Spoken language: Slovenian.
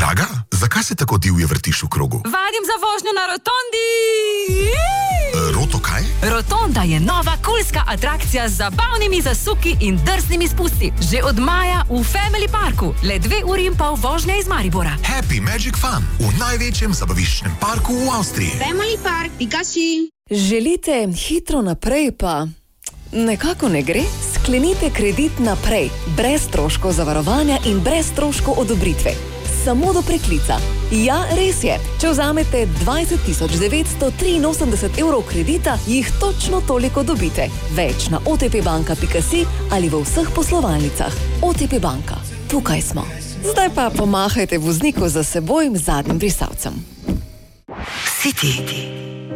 Draga, zakaj se tako divje vrtiš v krogu? Vadim za vožnjo na rotondi! Roto kaj? Rotonda je nova kulska atrakcija z zabavnimi zasuki in drznimi spusti. Že od maja v Family Parku, le 2 uri in pol vožnje iz Maribora. Happy Magic Fun v največjem zabaviščnem parku v Avstriji. Family Park, Pikachu. Želite hitro naprej, pa nekako ne gre? Sklenite kredit naprej, brez stroškov zavarovanja in brez stroškov odobritve. Samo do preklica. Ja, res je. Če vzamete 20.983 evrov kredita, jih točno toliko dobite. Več na otpbanka.si ali v vseh poslovalnicah. OTP banka. Tukaj smo. Zdaj pa pomahajte vozniku za seboj zadnjim brisalcem. City.